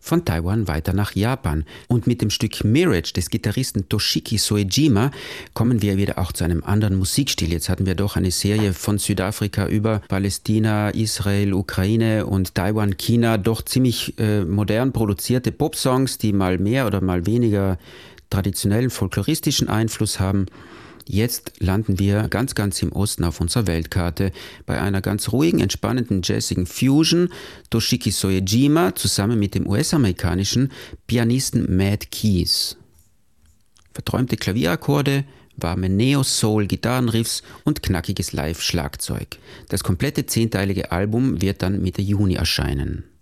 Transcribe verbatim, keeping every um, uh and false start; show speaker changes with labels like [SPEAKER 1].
[SPEAKER 1] von Taiwan weiter nach Japan. Und mit dem Stück Mirage des Gitarristen Toshiki Soejima kommen wir wieder auch zu einem anderen Musikstil. Jetzt hatten wir doch eine Serie von Südafrika über Palästina, Israel, Ukraine und Taiwan, China, doch ziemlich äh, modern produzierte Popsongs, die mal mehr oder mal weniger traditionellen folkloristischen Einfluss haben. Jetzt landen wir ganz, ganz im Osten auf unserer Weltkarte bei einer ganz ruhigen, entspannenden, jazzigen Fusion. Toshiki Soejima zusammen mit dem U S-amerikanischen Pianisten Matt Keys. Verträumte Klavierakkorde, warme Neo-Soul-Gitarrenriffs und knackiges Live-Schlagzeug. Das komplette zehnteilige Album wird dann Mitte Juni erscheinen.